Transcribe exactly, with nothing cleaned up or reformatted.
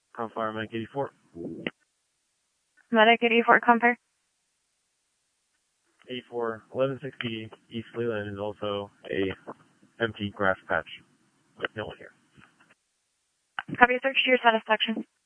Confire Medic eighty-four. Medic eighty-four, compare. eighty-four, eleven sixty East Leland is also a empty grass patch. No one here. Copy, search to your satisfaction.